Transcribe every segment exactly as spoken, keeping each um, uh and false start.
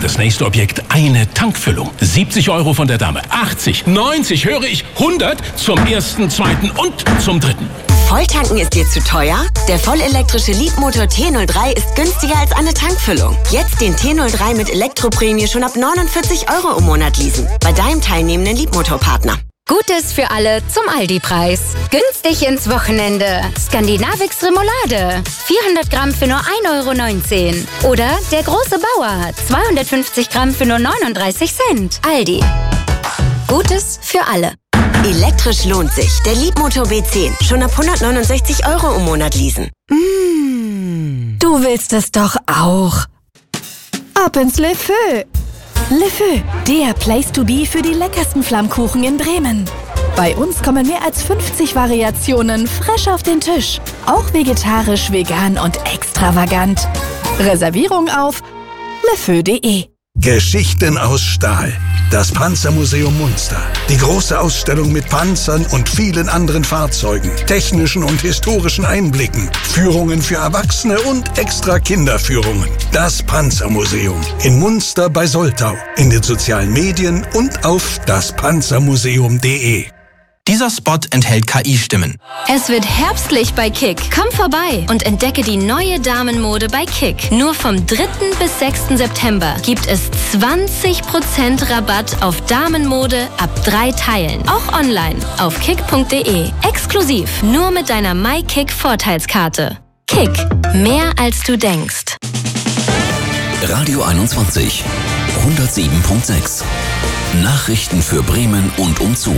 Das nächste Objekt, eine Tankfüllung. siebzig Euro von der Dame, achtzig, neunzig, höre ich, hundert zum ersten, zweiten und zum dritten. Volltanken ist dir zu teuer? Der vollelektrische Leapmotor T null drei ist günstiger als eine Tankfüllung. Jetzt den T null drei mit Elektroprämie schon ab neunundvierzig Euro im Monat leasen. Bei deinem teilnehmenden Leapmotor-Partner. Gutes für alle zum Aldi-Preis. Günstig ins Wochenende. Skandinavix Remoulade. vierhundert Gramm für nur ein Euro neunzehn. Oder der große Bauer. zweihundertfünfzig Gramm für nur neununddreißig Cent. Aldi. Gutes für alle. Elektrisch lohnt sich. Der Leapmotor B zehn. Schon ab hundertneunundsechzig Euro im Monat leasen. Mmh. Du willst es doch auch. Ab ins Le Feu. Le Feu, der Place to be für die leckersten Flammkuchen in Bremen. Bei uns kommen mehr als fünfzig Variationen frisch auf den Tisch. Auch vegetarisch, vegan und extravagant. Reservierung auf lefeu punkt de. Geschichten aus Stahl. Das Panzermuseum Munster. Die große Ausstellung mit Panzern und vielen anderen Fahrzeugen, technischen und historischen Einblicken, Führungen für Erwachsene und extra Kinderführungen. Das Panzermuseum in Munster bei Soltau, in den sozialen Medien und auf das panzermuseum punkt de. Dieser Spot enthält K I-Stimmen. Es wird herbstlich bei Kick. Komm vorbei und entdecke die neue Damenmode bei Kick. Nur vom dritten bis sechsten September gibt es zwanzig Prozent Rabatt auf Damenmode ab drei Teilen. Auch online auf kick punkt de. Exklusiv nur mit deiner MyKick-Vorteilskarte. Kick. Mehr als du denkst. Radio einundzwanzig. hundertsieben Komma sechs. Nachrichten für Bremen und umzu.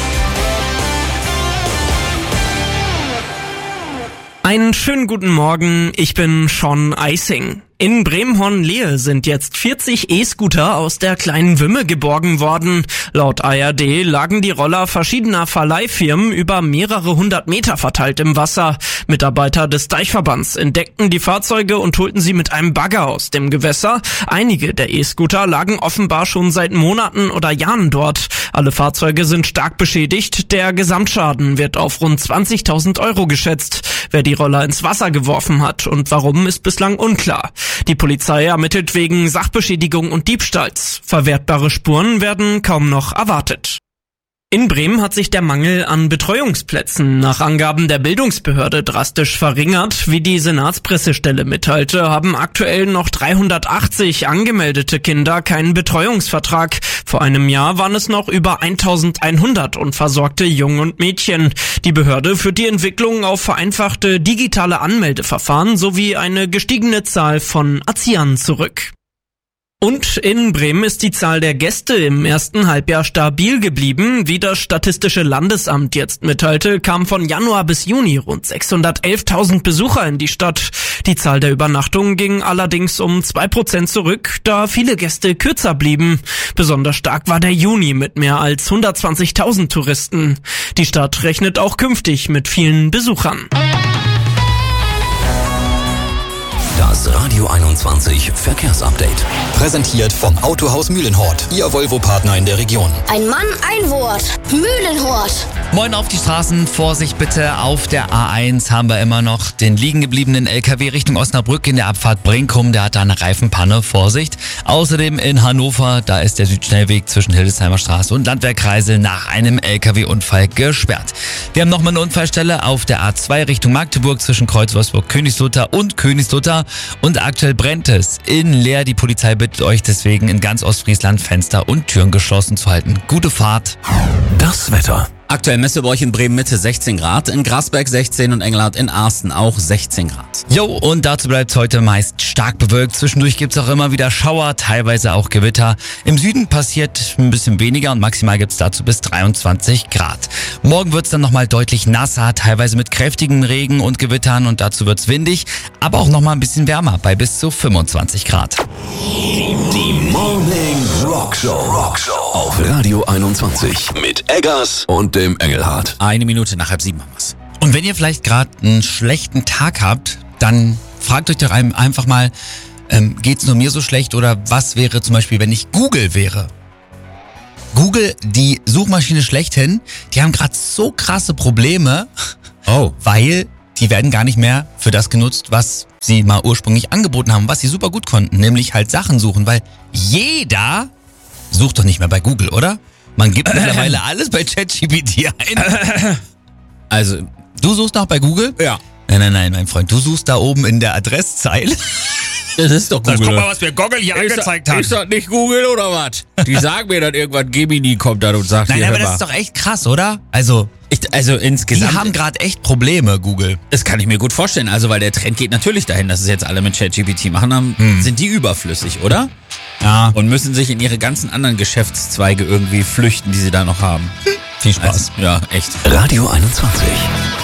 Einen schönen guten Morgen, ich bin Sean Eising. In Bremen-Hornlehe sind jetzt vierzig E-Scooter aus der kleinen Wümme geborgen worden. Laut A R D lagen die Roller verschiedener Verleihfirmen über mehrere hundert Meter verteilt im Wasser. Mitarbeiter des Deichverbands entdeckten die Fahrzeuge und holten sie mit einem Bagger aus dem Gewässer. Einige der E-Scooter lagen offenbar schon seit Monaten oder Jahren dort. Alle Fahrzeuge sind stark beschädigt. Der Gesamtschaden wird auf rund zwanzigtausend Euro geschätzt. Wer die Roller ins Wasser geworfen hat und warum, ist bislang unklar. Die Polizei ermittelt wegen Sachbeschädigung und Diebstahls. Verwertbare Spuren werden kaum noch erwartet. In Bremen hat sich der Mangel an Betreuungsplätzen nach Angaben der Bildungsbehörde drastisch verringert. Wie die Senatspressestelle mitteilte, haben aktuell noch dreihundertachtzig angemeldete Kinder keinen Betreuungsvertrag. Vor einem Jahr waren es noch über eintausendeinhundert unversorgte Jungen und Mädchen. Die Behörde führt die Entwicklung auf vereinfachte digitale Anmeldeverfahren sowie eine gestiegene Zahl von Erziehern zurück. Und in Bremen ist die Zahl der Gäste im ersten Halbjahr stabil geblieben. Wie das Statistische Landesamt jetzt mitteilte, kamen von Januar bis Juni rund sechshundertelftausend Besucher in die Stadt. Die Zahl der Übernachtungen ging allerdings um zwei Prozent zurück, da viele Gäste kürzer blieben. Besonders stark war der Juni mit mehr als hundertzwanzigtausend Touristen. Die Stadt rechnet auch künftig mit vielen Besuchern. Das Radio einundzwanzig Verkehrsupdate. Präsentiert vom Autohaus Mühlenhort, Ihr Volvo-Partner in der Region. Ein Mann, ein Wort. Mühlenhort. Moin auf die Straßen, Vorsicht bitte. Auf der A eins haben wir immer noch den liegen gebliebenen L K W Richtung Osnabrück in der Abfahrt Brinkum. Der hat da eine Reifenpanne, Vorsicht. Außerdem in Hannover, da ist der Südschnellweg zwischen Hildesheimer Straße und Landwehrkreisel nach einem L K W-Unfall gesperrt. Wir haben nochmal eine Unfallstelle auf der A zwei Richtung Magdeburg zwischen Kreuz Wolfsburg Königslutter und Königslutter. Und aktuell brennt es in Leer. Die Polizei bittet euch deswegen in ganz Ostfriesland Fenster und Türen geschlossen zu halten. Gute Fahrt. Das Wetter. Aktuell messen wir bei euch in Bremen Mitte sechzehn Grad, in Grasberg sechzehn und Engelhardt in Arsten auch sechzehn Grad. Jo, und dazu bleibt es heute meist stark bewölkt. Zwischendurch gibt es auch immer wieder Schauer, teilweise auch Gewitter. Im Süden passiert ein bisschen weniger und maximal gibt es dazu bis dreiundzwanzig Grad. Morgen wird es dann nochmal deutlich nasser, teilweise mit kräftigen Regen und Gewittern und dazu wird es windig, aber auch nochmal ein bisschen wärmer bei bis zu fünfundzwanzig Grad. Die Morning Rockshow. Rockshow auf Radio einundzwanzig mit Eggers und dem Engelhardt. Eine Minute nach halb sieben haben wir's. Und wenn ihr vielleicht gerade einen schlechten Tag habt, dann fragt euch doch einfach mal, ähm, geht's nur mir so schlecht oder was wäre zum Beispiel, wenn ich Google wäre? Google, die Suchmaschine schlechthin, die haben gerade so krasse Probleme, oh. weil die werden gar nicht mehr für das genutzt, was sie mal ursprünglich angeboten haben, was sie super gut konnten, nämlich halt Sachen suchen, weil jeder sucht doch nicht mehr bei Google, oder? Man gibt mittlerweile alles bei ChatGPT ein. Also, du suchst noch bei Google? Ja. Nein, nein, nein, mein Freund, du suchst da oben in der Adresszeile. Das ist doch Google. Guck mal, was mir Google hier ist angezeigt das, hat. Ist das nicht Google oder was? Die sagen mir dann irgendwann, Gemini kommt dann und sagt Nein, hier, aber hör das mal. ist doch echt krass, oder? Also, Ich, also insgesamt. die haben gerade echt Probleme, Google. Das kann ich mir gut vorstellen. Also, weil der Trend geht natürlich dahin, dass es jetzt alle mit ChatGPT machen. Dann Hm. sind die überflüssig, oder? Ja. Und müssen sich in ihre ganzen anderen Geschäftszweige irgendwie flüchten, die sie da noch haben. Viel Spaß. Also, ja, echt. Radio einundzwanzig.